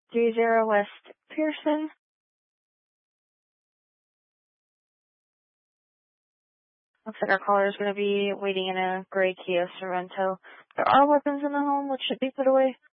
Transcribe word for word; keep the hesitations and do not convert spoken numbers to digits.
three zero West Pearson. Looks like our caller is going to be waiting in a gray Kia Sorento. There are weapons in the home which should be put away.